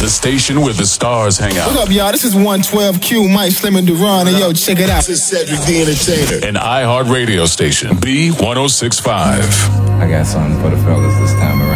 The station where the stars hang out. What up, y'all? This is 112Q, Mike Slim and Duran, and yo, check it out. This is Cedric the Entertainer. An iHeart radio station, B1065. I got something for the fellas this time around.